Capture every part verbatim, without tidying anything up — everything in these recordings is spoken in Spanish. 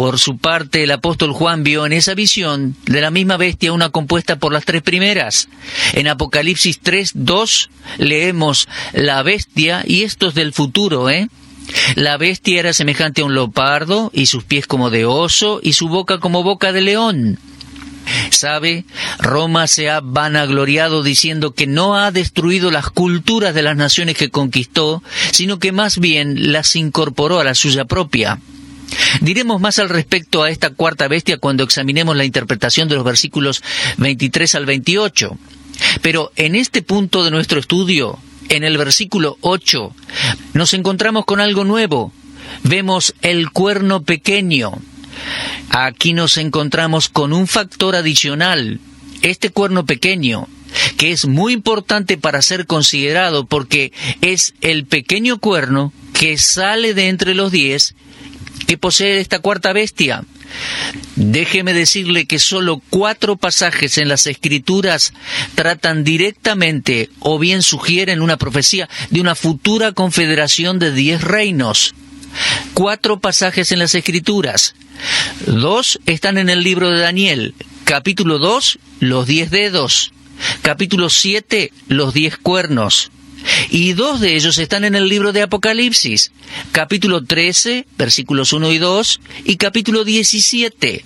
Por su parte, el apóstol Juan vio en esa visión de la misma bestia una compuesta por las tres primeras. En Apocalipsis tres, dos leemos la bestia, y esto es del futuro, ¿eh? La bestia era semejante a un leopardo, y sus pies como de oso, y su boca como boca de león. ¿Sabe? Roma se ha vanagloriado diciendo que no ha destruido las culturas de las naciones que conquistó, sino que más bien las incorporó a la suya propia. Diremos más al respecto a esta cuarta bestia cuando examinemos la interpretación de los versículos veintitrés al veintiocho. Pero en este punto de nuestro estudio, en el versículo ocho, nos encontramos con algo nuevo. Vemos el cuerno pequeño. Aquí nos encontramos con un factor adicional, este cuerno pequeño, que es muy importante para ser considerado porque es el pequeño cuerno que sale de entre los diez que posee esta cuarta bestia. Déjeme decirle que solo cuatro pasajes en las Escrituras tratan directamente o bien sugieren una profecía de una futura confederación de diez reinos. Cuatro pasajes en las Escrituras. Dos están en el libro de Daniel. Capítulo dos, los diez dedos. Capítulo siete, los diez cuernos. Y dos de ellos están en el libro de Apocalipsis. Capítulo trece, versículos uno y dos, y capítulo diecisiete.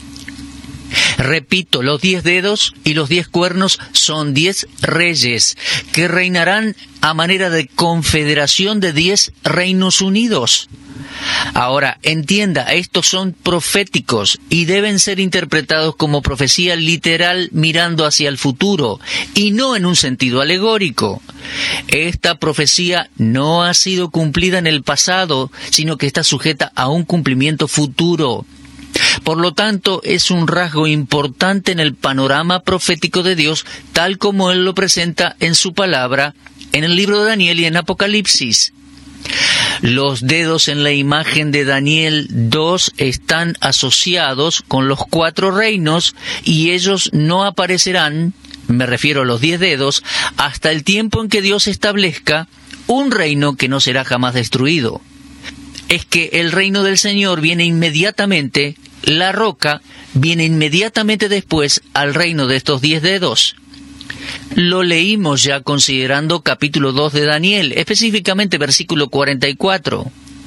Repito, los diez dedos y los diez cuernos son diez reyes que reinarán a manera de confederación de diez reinos unidos. Ahora, entienda, estos son proféticos y deben ser interpretados como profecía literal mirando hacia el futuro y no en un sentido alegórico. Esta profecía no ha sido cumplida en el pasado, sino que está sujeta a un cumplimiento futuro. Por lo tanto, es un rasgo importante en el panorama profético de Dios, tal como Él lo presenta en su palabra, en el libro de Daniel y en Apocalipsis. Los dedos en la imagen de Daniel dos están asociados con los cuatro reinos y ellos no aparecerán, me refiero a los diez dedos, hasta el tiempo en que Dios establezca un reino que no será jamás destruido. Es que el reino del Señor viene inmediatamente, la roca viene inmediatamente después al reino de estos diez dedos. Lo leímos ya considerando capítulo dos de Daniel, específicamente versículo cuarenta y cuatro.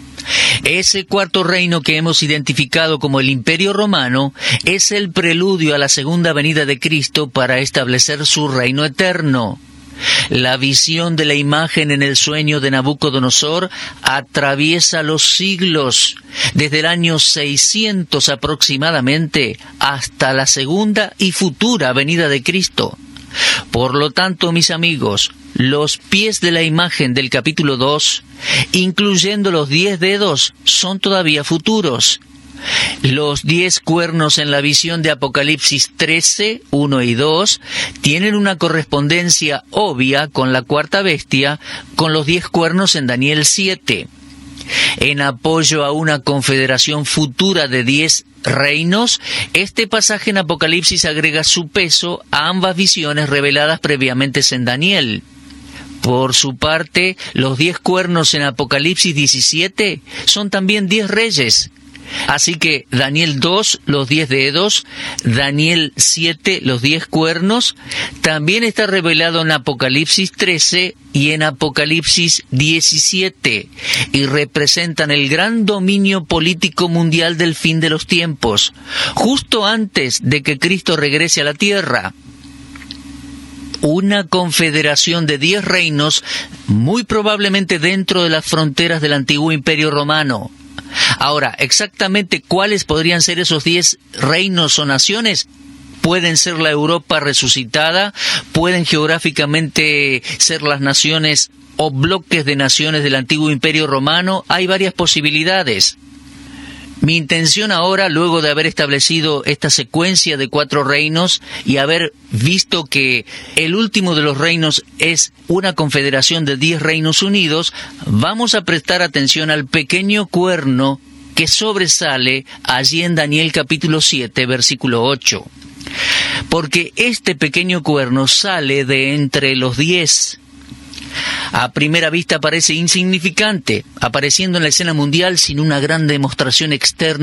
Ese cuarto reino que hemos identificado como el Imperio Romano es el preludio a la segunda venida de Cristo para establecer su reino eterno. La visión de la imagen en el sueño de Nabucodonosor atraviesa los siglos, desde el año seiscientos aproximadamente hasta la segunda y futura venida de Cristo. Por lo tanto, mis amigos, los pies de la imagen del capítulo dos, incluyendo los diez dedos, son todavía futuros. Los diez cuernos en la visión de Apocalipsis trece, uno y dos, tienen una correspondencia obvia con la cuarta bestia, con los diez cuernos en Daniel siete. En apoyo a una confederación futura de diez reinos, este pasaje en Apocalipsis agrega su peso a ambas visiones reveladas previamente en Daniel. Por su parte, los diez cuernos en Apocalipsis diecisiete son también diez reyes. Así que Daniel dos, los diez dedos, Daniel siete, los diez cuernos, también está revelado en Apocalipsis trece y en Apocalipsis diecisiete, y representan el gran dominio político mundial del fin de los tiempos, justo antes de que Cristo regrese a la tierra. Una confederación de diez reinos, muy probablemente dentro de las fronteras del antiguo Imperio Romano. Ahora, exactamente cuáles podrían ser esos diez reinos o naciones. Pueden ser la Europa resucitada, pueden geográficamente ser las naciones o bloques de naciones del antiguo Imperio Romano. Hay varias posibilidades. Mi intención ahora, luego de haber establecido esta secuencia de cuatro reinos y haber visto que el último de los reinos es una confederación de diez reinos unidos, vamos a prestar atención al pequeño cuerno que sobresale allí en Daniel capítulo siete, versículo ocho. Porque este pequeño cuerno sale de entre los diez. A primera vista parece insignificante, apareciendo en la escena mundial sin una gran demostración externa